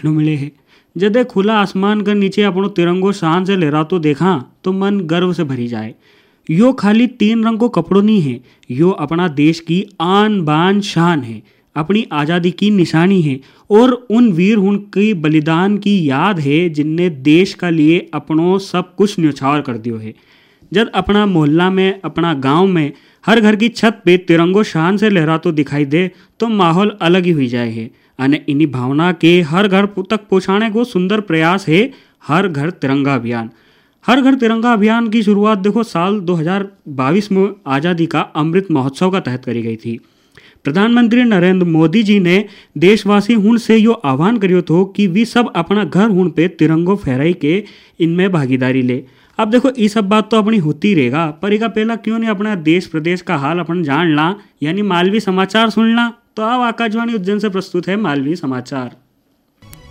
देखने मिले है। जदे खुला आसमान के नीचे अपनो तिरंगो शान से लहरातो देखा तो मन गर्व से भरी जाए। यो खाली 3 रंग को कपड़ों नहीं है, यो अपना देश की आन बान शान है, अपनी आज़ादी की निशानी है और उन वीर उनकी बलिदान की याद है जिनने देश का लिए अपनों सब कुछ न्यौछावर कर दियो है। जब अपना मोहल्ला में, अपना गांव में, हर घर की छत पे तिरंगो शान से लहरातो दिखाई दे तो माहौल अलग ही हुई जाए है। अने इन्हीं भावना के हर घर तक पहुँचाने को सुंदर प्रयास है हर घर तिरंगा अभियान। हर घर तिरंगा अभियान की शुरुआत देखो साल 2022 में आज़ादी का अमृत महोत्सव का तहत करी गई थी। प्रधानमंत्री नरेंद्र मोदी जी ने देशवासी हुन से यो आह्वान करियो तो कि वे सब अपना घर हुन पे तिरंगो फहराई के इनमें भागीदारी ले। अब देखो ये सब बात तो अपनी होती रहेगा, पर इका पहला क्यों नहीं अपना देश प्रदेश का हाल अपन जान ला, यानी मालवी समाचार सुन ला। तो अब आकाशवाणी उज्जैन से प्रस्तुत है मालवी समाचार।